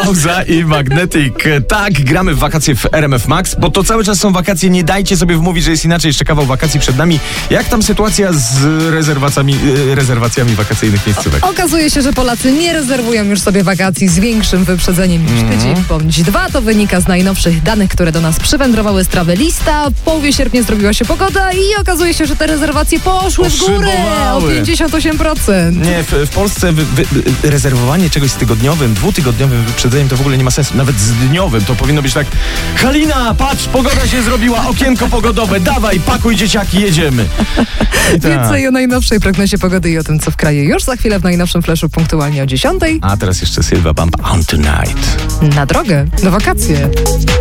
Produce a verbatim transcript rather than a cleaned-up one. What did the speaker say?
Pauza i Magnetic. Tak, gramy w wakacje w R M F Max, bo to cały czas są wakacje, nie dajcie sobie wmówić, że jest inaczej, jeszcze kawał wakacji przed nami. Jak tam sytuacja z rezerwacjami, rezerwacjami wakacyjnych miejscówek? O, okazuje się, że Polacy nie rezerwują już sobie wakacji z większym wyprzedzeniem niż Mhm. tydzień bądź dwa. To wynika z najnowszych danych, które do nas przywędrowały z Travelista. W połowie sierpnia zrobiła się pogoda i okazuje się, że te rezerwacje poszły w górę o Poszybowały. pięćdziesiąt osiem procent. Nie, w, w Polsce wy, wy, rezerwowanie czegoś z tygodniowym, dwutygodniowym wyprzedzeniem to w ogóle nie ma sensu. Nawet z dniowym to powinno być tak: Halina, patrz, pogoda się zrobiła, okienko pogodowe, dawaj, pakuj dzieciaki, jedziemy. I tak. Więcej o najnowszej prognozie pogody i o tym, co w kraju już za chwilę w najnowszym flashu punktualnie o dziesiątej. A teraz jeszcze Sylwa Bump, On Tonight. Na drogę, na wakacje.